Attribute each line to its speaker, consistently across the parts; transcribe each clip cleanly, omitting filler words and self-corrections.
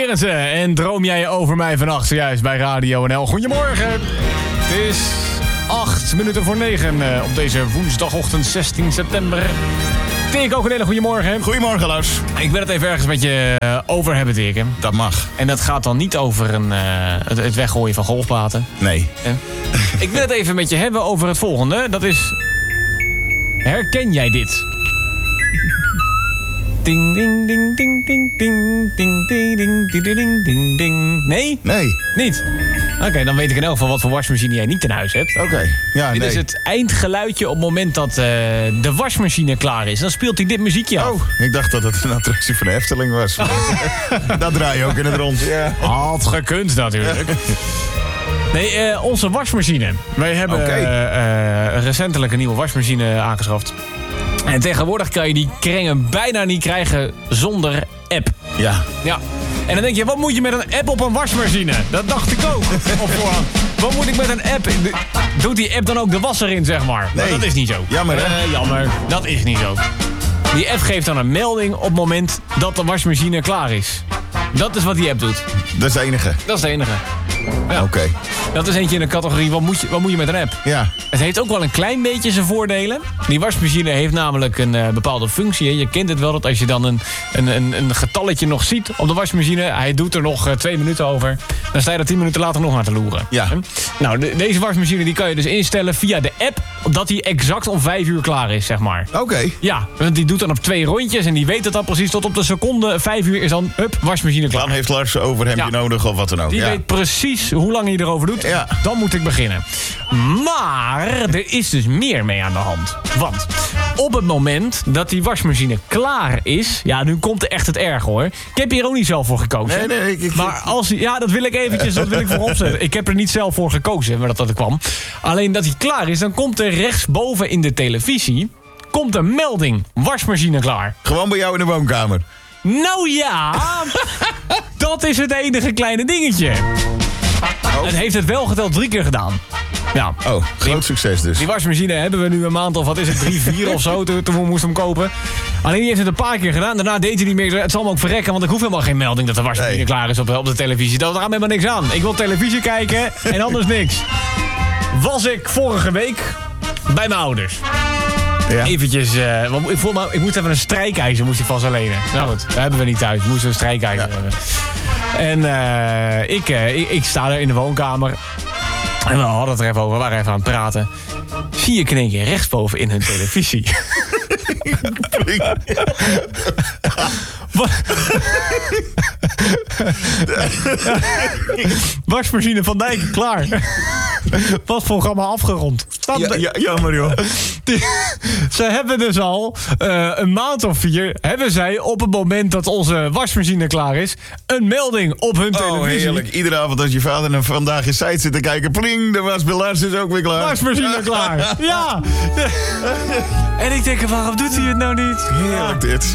Speaker 1: Berendsen en droom jij over mij vannacht zojuist bij Radio NL. Goedemorgen. Het is 8:08 op deze woensdagochtend 16 september. Tik, ook een hele goede morgen.
Speaker 2: Goedemorgen, Lars.
Speaker 1: Ik wil het even ergens met je over hebben, Tik.
Speaker 2: Dat mag.
Speaker 1: En dat gaat dan niet over het weggooien van golfplaten.
Speaker 2: Nee.
Speaker 1: Ik wil het even met je hebben over het volgende. Dat is... Herken jij dit? Ding, ding, ding, ding, ding, ding, ding, ding, ding, ding, ding, ding, ding. Nee?
Speaker 2: Nee.
Speaker 1: Niet? Oké, dan weet ik in elk geval wat voor wasmachine jij niet in huis hebt.
Speaker 2: Oké. Ja,
Speaker 1: Dit
Speaker 2: nee.
Speaker 1: is het eindgeluidje op het moment dat de wasmachine klaar is. Dan speelt hij dit muziekje af.
Speaker 2: Oh, ik dacht dat het een attractie van de Efteling was. Dat draai je ook in het rond. Ja.
Speaker 1: Had gekund natuurlijk. Nee, onze wasmachine. Wij hebben recentelijk een nieuwe wasmachine aangeschaft. En tegenwoordig kan je die krengen bijna niet krijgen zonder app.
Speaker 2: Ja.
Speaker 1: Ja. En dan denk je, wat moet je met een app op een wasmachine? Dat dacht ik ook op voorhand. Wat moet ik met een app? Doet die app dan ook de was erin, zeg maar?
Speaker 2: Nee.
Speaker 1: Maar dat is niet zo.
Speaker 2: Jammer, hè?
Speaker 1: Jammer. Dat is niet zo. Die app geeft dan een melding op het moment dat de wasmachine klaar is. Dat is wat die app doet.
Speaker 2: Dat is het enige.
Speaker 1: Dat is het enige. Ja.
Speaker 2: Oké.
Speaker 1: Dat is eentje in de categorie, wat moet je met een app?
Speaker 2: Ja.
Speaker 1: Het heeft ook wel een klein beetje zijn voordelen. Die wasmachine heeft namelijk een bepaalde functie. Je kent het wel, dat als je dan een getalletje nog ziet op de wasmachine... hij doet er nog 2 minuten over... dan sta je er 10 minuten later nog aan te loeren.
Speaker 2: Ja.
Speaker 1: Nou, deze wasmachine die kan je dus instellen via de app... dat die exact om 5 uur klaar is, zeg maar.
Speaker 2: Oké.
Speaker 1: Ja, want die doet dan op 2 rondjes... en die weet het dan precies tot op de seconde 5 uur is dan, wasmachine klaar.
Speaker 2: Dan heeft Lars overhemdje nodig of wat dan ook.
Speaker 1: Die weet precies hoe lang hij erover doet.
Speaker 2: Ja.
Speaker 1: Dan moet ik beginnen. Maar er is dus meer mee aan de hand. Want op het moment dat die wasmachine klaar is... ja, nu komt er echt het erg, hoor. Ik heb hier ook niet zelf voor gekozen.
Speaker 2: Nee.
Speaker 1: Maar ja, dat wil ik eventjes, dat wil ik voorop zetten. Ik heb er niet zelf voor gekozen, maar dat kwam. Alleen dat hij klaar is, dan komt er rechtsboven in de televisie... komt een melding, wasmachine klaar.
Speaker 2: Gewoon bij jou in de woonkamer.
Speaker 1: Nou ja, dat is het enige kleine dingetje.
Speaker 2: Oh.
Speaker 1: Het heeft het wel geteld 3 keer gedaan. Ja.
Speaker 2: Oh, groot succes dus.
Speaker 1: Die wasmachine hebben we nu een maand of wat is het, 3, 4 of zo, toen we moesten hem kopen. Alleen die heeft het een paar keer gedaan. Daarna deed hij niet meer. Het zal me ook verrekken, want ik hoef helemaal geen melding dat de wasmachine klaar is op de televisie. Daar gaat me helemaal niks aan. Ik wil televisie kijken en anders niks. Was ik vorige week bij mijn ouders.
Speaker 2: Ja.
Speaker 1: Eventjes, ik moest even een strijkijzer moest ik vast lenen. Nou goed, dat hebben we niet thuis. We moesten een strijkijzer hebben. En ik sta er in de woonkamer. En we hadden het er even over, we waren even aan het praten. Zie ik in één keer rechtsboven in hun televisie. Wasmachine van Dijk, klaar. Was programma afgerond.
Speaker 2: Jammer, joh.
Speaker 1: Ze hebben dus al een maand of 4... hebben zij op het moment dat onze wasmachine klaar is... een melding op hun televisie.
Speaker 2: Oh, heerlijk. Iedere avond als je vader en vandaag in site zit te kijken... pling, de was bij Lars is ook weer klaar.
Speaker 1: Wasmachine klaar. Ja. En ik denk, waarom doet hij het nou niet?
Speaker 2: Heerlijk dit.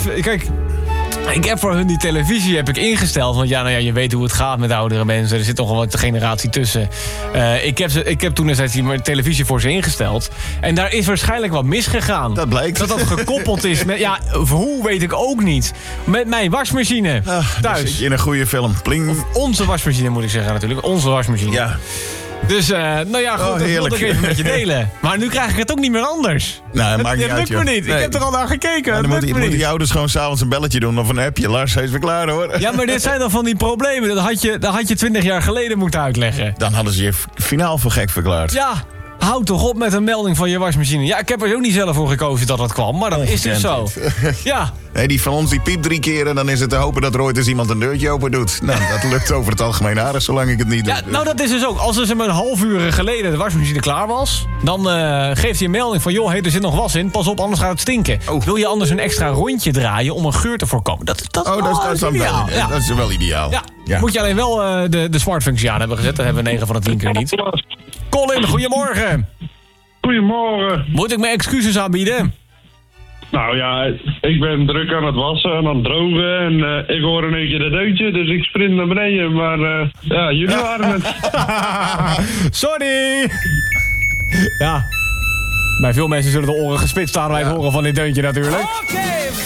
Speaker 1: Ik heb voor hun die televisie ingesteld. Want je weet hoe het gaat met oudere mensen. Er zit toch wel wat generatie tussen. Ik heb toen destijds die televisie voor ze ingesteld. En daar is waarschijnlijk wat misgegaan.
Speaker 2: Dat blijkt.
Speaker 1: Dat gekoppeld is met... Ja, hoe weet ik ook niet. Met mijn wasmachine thuis.
Speaker 2: Zit je in een goede film. Pling.
Speaker 1: Of onze wasmachine moet ik zeggen natuurlijk. Onze wasmachine.
Speaker 2: Ja.
Speaker 1: Dus, goed, dat wilde ik even met je delen. Maar nu krijg ik het ook niet meer anders.
Speaker 2: Nou, dat maakt niet
Speaker 1: dat
Speaker 2: uit,
Speaker 1: lukt me
Speaker 2: joh.
Speaker 1: niet.
Speaker 2: Nee.
Speaker 1: Ik heb er al naar gekeken.
Speaker 2: Dan moeten die ouders gewoon s'avonds een belletje doen of een appje. Lars, hij is weer klaar, hoor.
Speaker 1: Ja, maar dit zijn dan van die problemen. Dat had je 20 jaar geleden moeten uitleggen.
Speaker 2: Dan hadden ze je finaal voor gek verklaard.
Speaker 1: Ja, houd toch op met een melding van je wasmachine. Ja, ik heb er ook niet zelf voor gekozen dat kwam. Maar dan is het zo. Ja.
Speaker 2: Nee, die van ons die piept 3 keer en dan is het te hopen dat er ooit eens iemand een deurtje open doet. Nou, dat lukt over het algemeen aardig, zolang ik het niet doe.
Speaker 1: Ja, nou dat is dus ook. Als er een half uur geleden de wasmachine klaar was... dan geeft hij een melding van... joh, er zit nog was in, pas op, anders gaat het stinken.
Speaker 2: Oh.
Speaker 1: Wil je anders een extra rondje draaien om een geur te voorkomen? Dat is
Speaker 2: dan
Speaker 1: ideaal.
Speaker 2: wel, ja. Dat is wel ideaal.
Speaker 1: Ja.
Speaker 2: Ja.
Speaker 1: Moet je alleen wel de smart-functie aan hebben gezet. Dat hebben we 9 van de 10 keer niet. Colin, goedemorgen.
Speaker 3: Goedemorgen.
Speaker 1: Moet ik mijn excuses aanbieden?
Speaker 3: Nou ja, ik ben druk aan het wassen en aan het drogen en ik hoor in één keer dat deuntje, dus ik sprint naar beneden. Maar ja, jullie waren het.
Speaker 1: Sorry! Ja, bij veel mensen zullen de oren gespitst staan bij het horen van dit deuntje natuurlijk.